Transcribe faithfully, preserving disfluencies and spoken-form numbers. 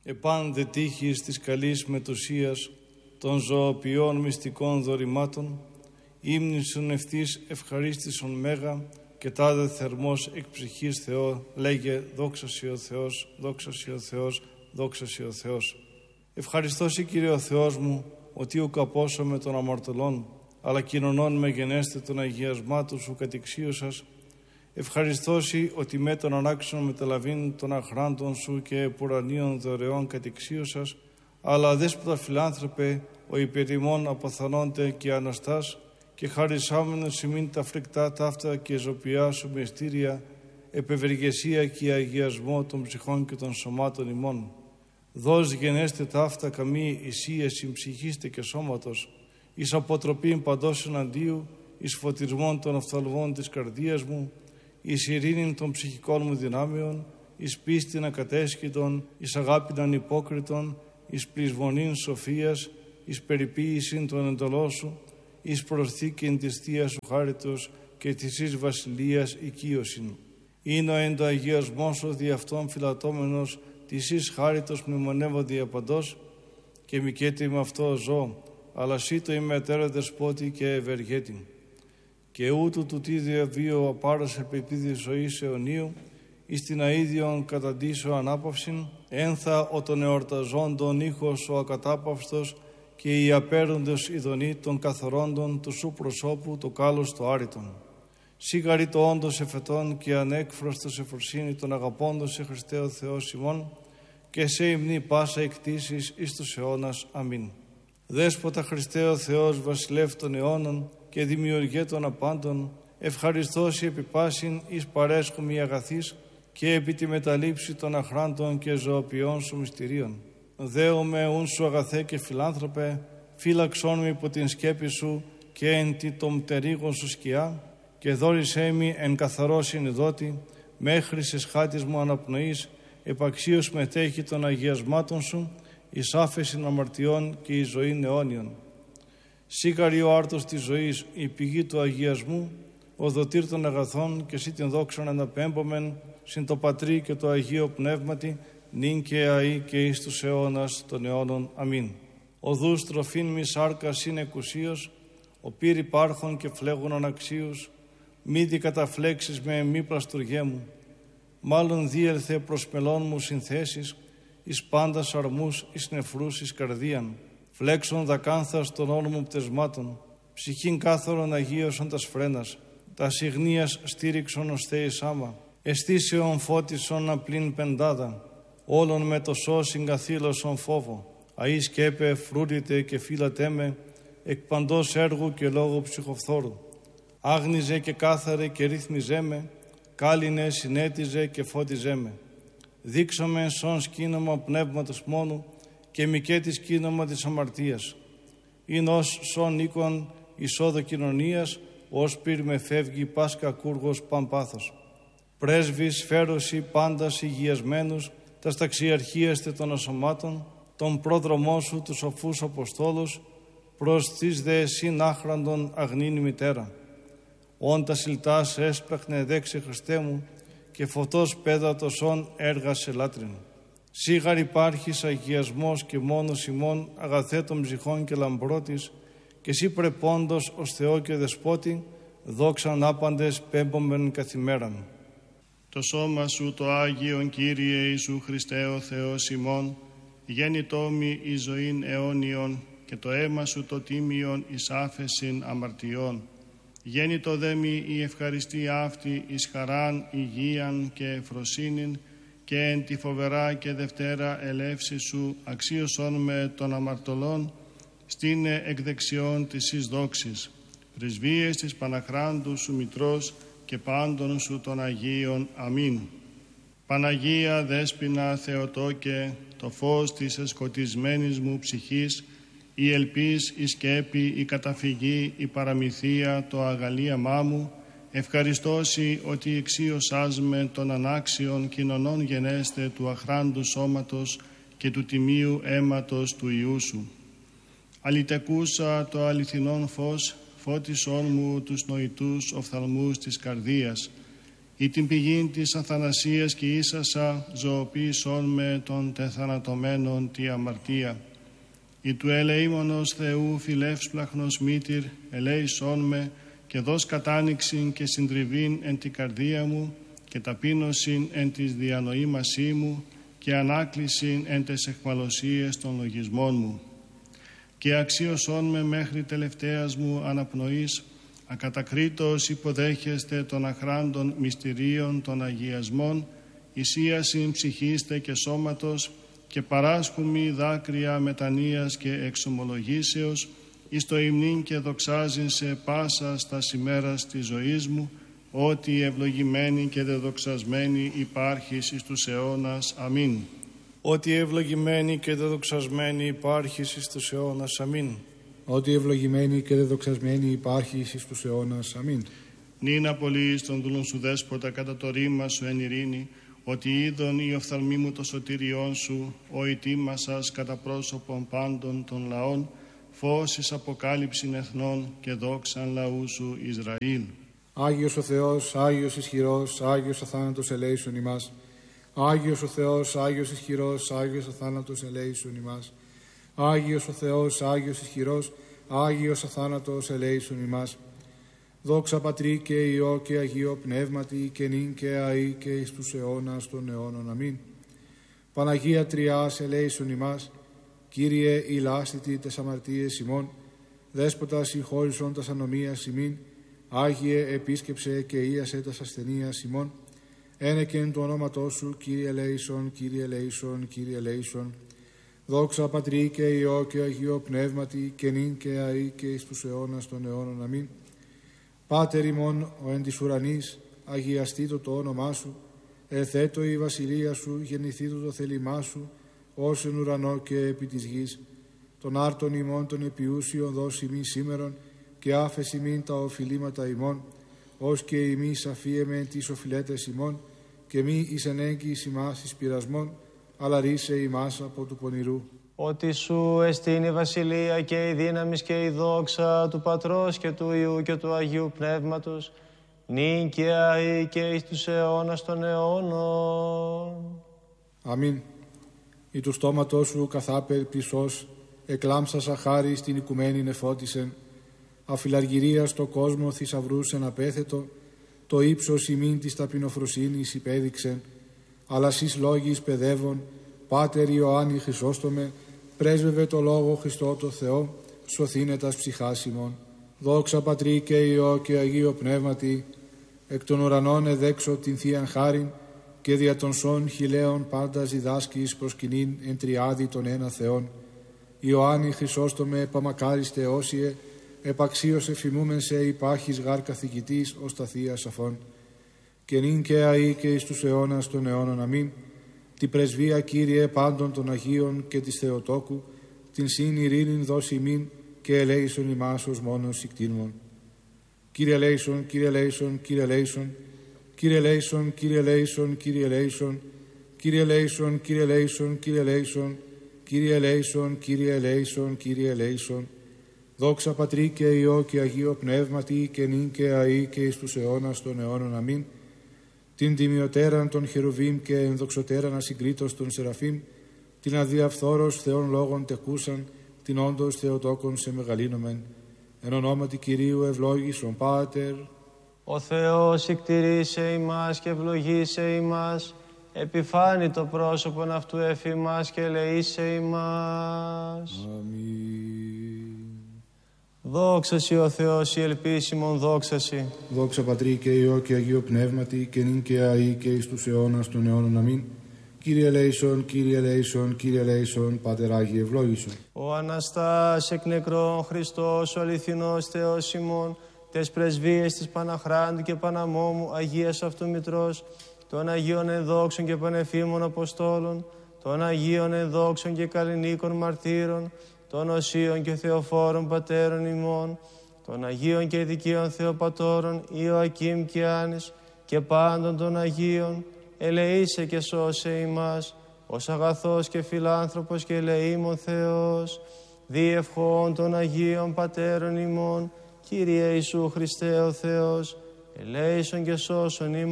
επάν δε τύχης της καλής μετουσίας των ζωοποιών μυστικών δωρημάτων, ύμνησον ευθύς ευχαρίστησον μέγα και τάδε θερμός εκ ψυχής Θεό, λέγε δόξα Συ ο Θεός, δόξα Συ ο Θεός, δόξα Συ ο Θεός. Ευχαριστώ Συ, Κύριε ο Θεός μου, ότι ουκ απόσωμε των αμαρτωλών, αλλά κοινωνών με γενέστε των αγιασμάτων Σου κατηξίωσας. Ευχαριστώ Συ, ότι με τον ανάξιον μεταλαβήν των αχράντων Σου και επουρανίων δωρεών κατηξίωσας, αλλά δέσποτα φιλάνθρωπε, ο υπερημών αποθανόνται και αναστάς, και χαρισάμενος ημίν τα φρικτά ταύτα και ζωπιά Σου μυστήρια, επευεργεσία και αγιασμό των ψυχών και των σωμάτων ημών. Δώσ' γενέστε ταύτα καμή ισίεση ψυχίστε και σώματος, εις αποτροπήν παντός εναντίου, εις φωτισμόν των οφθαλμών της καρδίας μου, εις ειρήνην των ψυχικών μου δυνάμεων, εις πίστην ακατέσχυτον, εις αγάπην ανυπόκριτον, εις πλεισμονήν σοφίας, εις περιποίησιν των εντολών Σου, εις προσθήκην της Θείας Σου χάριτος και της εις βασιλείας οικείωσιν. Είναι ο εν το αγιασμός Σου δι' αυτόν φυλατώμενος, της εις χάριτος μνημονεύω διαπαντός, και μικέτη με αυτό ζω, αλλά Συ το ημετέρα δεσπότη και ευεργέτη. Και ούτου του τι διαβίω απάρας επίπηδη ζωής αιωνίου, εις την αΐδιον καταντήσω ανάπαυσιν, ένθα ο των εορταζόντων ήχος ο ακατάπαυστος και οι απέροντες ειδονοί των καθορόντων του Σου προσώπου το κάλος το άρρητον. Σίγαρη το όντως εφετών και ανέκφραστος εφροσύνη των αγαπώντος σε Χριστέ ο Θεός ημών, και σε υμνή πάσα εκτίσεις εις τους αιώνας. Αμήν. Δέσποτα Χριστέ ο Θεός, βασιλεύ των αιώνων και δημιουργέ των απάντων, ευχαριστώ Συ επί πάσιν εις παρέσχομη αγαθής και επί τη μεταλήψη των αχράντων και ζωοποιών Σου μυστηρίων. Δέομαι ούν Σου αγαθέ και φιλάνθρωπε, φύλαξόν με υπό την σκέπη Σου και εν τη των πτερίγων Σου σκιά, και δόρισέ μη εν καθαρό συνειδότη, μέχρι σε σχάτης μου αναπνοής, επαξίως μετέχει των αγιασμάτων Σου, εις άφεσιν αμαρτιών και εις ζωήν αιώνιον. Σίγαρη ο άρτος της ζωής, η πηγή του αγιασμού, ο δοτήρ των αγαθών, και Συ την δόξαν αναπέμπομεν, συν το Πατρί και το Αγίο Πνεύματι, νυν και αεί και εις τους αιώνας των αιώνων. Αμήν. Οδούς τροφήν μη σάρκα συν εκουσίως, ο πύρ υπάρχων και φλέγων αναξίους, μη δι καταφλέξεις με μη πλαστουργέ μου, μάλλον δίελθε προς μελών μου συνθέσεις, εις πάντας αρμούς, εις νεφρούς, εις καρδίαν, φλέξον δακάνθας των όνων μου πτεσμάτων, ψυχήν κάθαρον αγίωσον τας φρένας, τας ιγνίας στήριξον ως θέης άμα, εστίσεων φώτισον απλήν πεντάδα, όλων με το σώσιν καθήλωσον φόβο, αΐ σκέπε φρούρητε και φύλατέ με, εκ παντός έργου και λόγου ψυχοφθόρου. Άγνιζε και κάθαρε και ρύθμιζέ με, κάλυνε, συνέτιζε και φώτιζέ με. Δείξαμε σον σκήνομα πνεύματος μόνου και μικέτη σκήνομα της αμαρτίας. Είναι ως σον οίκον εισόδο κοινωνίας, ως πυρ με φεύγει πάσκα κούργος παμπάθος. Πρέσβης φέρωση πάντας υγιασμένους, τας ταξιαρχίαστε των ασωμάτων, τον πρόδρομό Σου τους σοφούς Αποστόλους, προς τις δε συν άχραντον αγνήν μητέρα. Όν τα σιλτάς έσπραχνε δέξε Χριστέ μου, και φωτός πέδατος όν έργασε λάτριν. Σίγαρ υπάρχεις αγιασμός και μόνος ημών αγαθέτων ψυχών και λαμπρότης, και Συ πρεπόντος ως Θεό και Δεσπότη, δόξαν άπαντες πέμπομεν καθημέραν. Το σώμα Σου το Άγιον, Κύριε Ιησού Χριστέ ο Θεός ημών, γέννητό μη εις ζωήν αιώνιον, και το αίμα Σου το τίμιον εις άφεσιν αμαρτιών. Γέννητο δε μη η ευχαριστία αυτή εις χαράν, υγείαν και ευφροσύνην, και εν τη φοβερά και δευτέρα ελεύση Σου αξίωσον με των αμαρτωλών, στήνε εκ δεξιών της εις δόξης. Πρεσβείες της Παναχράντου Σου Μητρός και πάντων Σου των Αγίων. Αμήν. Παναγία Δέσποινα Θεοτόκε, το φως της εσκοτισμένης μου ψυχής, η ελπίς, η σκέπη, η καταφυγή, η παραμυθία, το αγαλίαμά μου, ευχαριστώσει ότι εξίωσάς με των ανάξιων κοινωνών γενέστε του αχράντου σώματος και του τιμίου αίματος του Υιού Σου. Αλυτεκούσα το αληθινόν φως, φώτισόν μου τους νοητούς οφθαλμούς της καρδίας, ή την πηγή της αθανασίας και ίσασα ζωοποίησον με των τεθανατωμένων τη αμαρτία. Ή του ελεήμονος Θεού φιλεύσπλαχνος μήτηρ, ελέησόν με και δώσ' κατάνοιξην και συντριβήν εν την καρδία μου και ταπείνωσιν εν της διανοήμασή μου και ανάκλησιν εν τες εχμαλωσίες των λογισμών μου. Και αξίωσόν με μέχρι τελευταίας μου αναπνοής, ακατακρίτως υποδέχεστε των αχράντων μυστηρίων των αγιασμών, ισίασιν ψυχίστε και σώματος, και παράσχουμι δάκρυα μετανοίας και εξομολογήσεως, εις το υμνήν και δοξάζειν σε πάσα στα ημέρας της ζωής μου, ότι ευλογημένη και δεδοξασμένη υπάρχεις εις τους αιώνας. Αμήν. Ότι ευλογημένη και δεδοξασμένη υπάρχεις εις τους αιώνας. Αμήν. Ότι ευλογημένη και δεδοξασμένη υπάρχεις εις τους αιώνας. Αμήν. Νυν απολύεις τον δούλον σου δέσποτα κατά το ρήμα σου εν ειρήνη, ότι είδον η οφθαλμή μου το σωτήριόν σου, ο ετοίμασας κατά πρόσωπον πάντων των λαών, φως εις αποκάλυψην εθνών και δόξαν λαού σου Ισραήλ. Άγιος ο Θεός, Άγιος ισχυρός, Άγιος αθάνατος ελέησον ημάς. Άγιος ο Θεός, Άγιος ισχυρός, Άγιος αθάνατος ελέησον ημάς. Άγιος ο Θεός, Άγιος ισχυρός, Άγιος αθάνατος ελέησον ημάς. Δόξα Πατρί και Υιό και Αγίο Πνεύματι και νυν και αεί και εις τους αιώνας των αιώνων. Αμήν. Παναγία Τριάς ελέησον ημάς. Κύριε ηλάστητη τες αμαρτίες ημών, Δέσποτα συγχώρησον τας ανομίας ημίν, Άγιε επίσκεψε και ίασε τας ασθενείας ημών, ένεκεν το ονόματό σου, Κύριε ελέησον, Κύριε ελέησον, Κύριε ελέησον. Δόξα Πατρί και Υιό και Αγίο Πνεύματι και νυν και αεί και εις τους αιώνας των αιώνων. Αμήν. Πάτερ ημών ο εν της ουρανής, αγιαστήτω το όνομά σου, ερθέτω η βασιλεία σου, γεννηθήτω το θέλημά σου, ως εν ουρανό και επί της γης. Των άρτων ημών των επιούσιων δώσει ημί σήμερον, και άφες ημίν τα οφειλήματα ημών, ως και ημείς αφίεμεν τις οφειλέτες ημών, και μη εις ενέγκυης ημάς εις πειρασμών, αλλά ρίσε ημάς από του πονηρού. Ότι σου εστίν η βασιλεία και η δύναμις και η δόξα του Πατρός και του Υιού και του Αγίου Πνεύματος, νυν και αεί και εις τους αιώνας των αιώνων. Αμήν. Ει του στόματός σου καθάπερ πισός, εκλάμψασα χάρη στην οικουμένη νεφώτισεν, αφιλαργυρία στο κόσμο θησαυρούσεν απέθετο, το ύψος ημίν της ταπεινοφροσύνης υπέδειξεν, αλλά σεις λόγης παιδεύων, Πάτερ Ιωάννη Χρυσόστομε, πρέσβευε το Λόγο Χριστό το Θεό, σωθήνε τας ψυχάς ημών. Δόξα Πατρί και Υιό και Αγίο Πνεύματι, εκ των ουρανών εδέξω την Θείαν Χάριν, και δια των σών χιλέων πάντα διδάσκεις προσκυνήν εν τριάδι των ένα Θεών. Ιωάννη Χρυσόστομε, επαμακάριστε όσιε, επαξίως εφημούμεν σε υπάρχεις γάρ καθηγητής ως τα Θεία Σαφών. Και νυν και αεί και εις τους αιώνας των αιώνων. Αμήν. Την πρεσβεία, Κύριε, πάντων των Αγίων και της Θεοτόκου, την συν ειρήνην δώσει ημίν και ελέησον ημάς ως μόνος ικτήνμων. Κύριε ελέησον, Κύριε ελέησον, Κύριε ελέησον, Κύριε ελέησον, Κύριε ελέησον, Κύριε ελέησον, Κύριε ελέησον, Κύριε ελέησον, Κύριε ελέησον, Κύριε ελέησον, Κύριε ελέησον, Κύριε ελέησον. Δόξα Πατρί και Υιό και Αγίο Πνεύματι και νυν και αεί και εις τους αιώνας των αιώνων. Αμήν. Την τιμιωτέραν των χερουβίμ και ενδοξωτέραν ασυγκρίτως των Σεραφείμ, την αδιαφθόρος Θεών λόγων τεκούσαν, την όντως Θεοτόκον σε μεγαλύνομεν. Εν ονόματι Κυρίου ευλόγησον Πάτερ. Ο Θεός εκτηρήσε ημάς και ευλογήσε ημάς, επιφάνει το πρόσωπον αυτού εφ' ημάς και ελεήσε ημάς. Αμήν. Δόξασι ο Θεός η ελπίσιμον δόξασι. Δόξα Πατρί και Υιό και Αγίο Πνεύματι και νυν και αεί και εις τους αιώνας των αιώνων. Αμήν. Κύριε ελέησον, Κύριε ελέησον, Κύριε ελέησον, Πάτερ Άγιε ευλόγησον. Ο Αναστάς εκ νεκρών Χριστός, ο αληθινός Θεός ημών, τες πρεσβείες της Παναχράντου και Παναμόμου, Αγίας αυτού Μητρός, των Αγίων ενδόξων και πανεφήμων Αποστόλων, των Αγίων ενδόξων και καλλινίκων μαρτύρων, των Οσίων και Θεοφόρων Πατέρων ημών, των Αγίων και Δικαίων Θεοπατώρων Ιωακήμ και Άνης και πάντων των Αγίων, ελεήσε και σώσε ημάς, ως αγαθός και φιλάνθρωπος και ελεήμων Θεός, διευχών των Αγίων Πατέρων ημών, Κύριε Ιησού Χριστέ ο Θεός, ελέησον και σώσον ημάς.